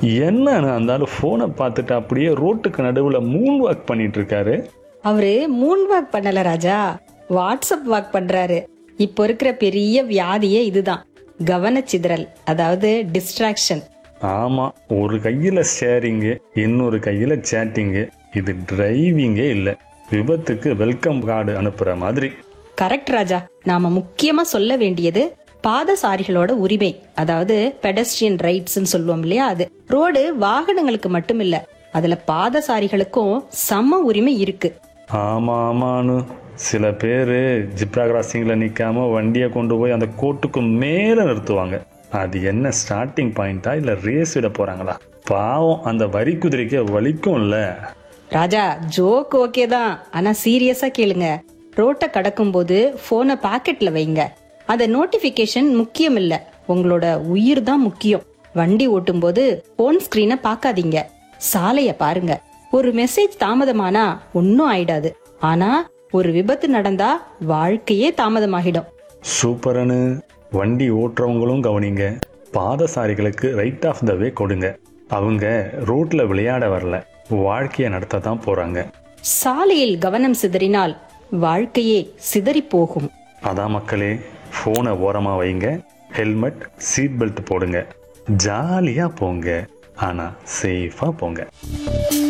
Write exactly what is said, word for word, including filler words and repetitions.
என்னன்னு அந்த ஆளு போனை பார்த்துட்டு அப்படியே ரோட்டுக்கு நடுவுல மூன் வாக் பண்ணிட்டு இருக்காரு. அவரு மூன் வாக் பண்ணல ராஜா, வாட்ஸ்அப் வாக் பண்றாரு. இப்போ இருக்கிற பெரிய வியாதியே இதுதான், கவனச்சிதறல், அதாவது டிஸ்ட்ராக்ஷன். ஆமா, ஒரு கையில ஷேரிங்கு, இன்னொரு கையில சேட்டிங்கு. இது டிரைவிங்கே இல்ல, விபத்துக்கு வெல்கம் கார்டு அனுப்புற மாதிரி. கரெக்ட் ராஜா. நாம முக்கியமா சொல்ல வேண்டியது பாதசாரிகளோட உரிமை, அதாவது பெடஸ்ட்ரியன் ரைட்ஸ் சொல்லுவோம் இல்லையா, அது. ரோடு வாகனங்களுக்கு மட்டும் இல்ல, அதுல பாதசாரிகளுக்கும் சம உரிமை இருக்கு. ஆமா ஆமான்னு சில பேரு ஜிப்ரா கிராசிங்ல நிக்காம வண்டியை கொண்டு போய் அந்த கோட்டுக்கு மேல நிறுத்துவாங்க. அது என்ன ஸ்டார்டிங் பாயிண்டா இல்ல ரேஸ் விட போறாங்களா? பாவம், அந்த வரி குதிரைக்கு வலிக்கும்ல. ராஜா, ஜோக் ஓகே தான், ஆனா சீரியஸா கேளுங்க. ரோட்டை கடக்கும் போது போனை பாக்கெட்ல வைங்க. அந்த நோட்டிபிகேஷன் முக்கியம் இல்ல, உங்களோட உயிர் தான் முக்கியம். வண்டி ஓட்டும் போது போன் ஸ்கிரீனை பாக்காதீங்க, சாலைய பாருங்க. ஒரு மெசேஜ் தாமதமானா ஒன்னும் ஆயிடாது, ஆனா ஒரு விபத்து நடந்தா வாழ்க்கையே தாமதமாகிடும். சூப்பரனு. வண்டி ஓட்டுறவங்களும் கவனிங்க, பாதசாரிகளுக்கு ரைட் ஆஃப் த வே கொடுங்க. அவங்க ரோட்ல விளையாட வரல, வாழ்க்கையை நடத்த தான் போறாங்க. சாலையில் கவனம் சிதறினால் வாழ்க்கையே சிதறி போகும். அதான் மக்களே, போனை ஓரமா வைங்க, ஹெல்மெட் சீட் பெல்ட் போடுங்க, ஜாலியா போங்க, ஆனா சேஃபா போங்க.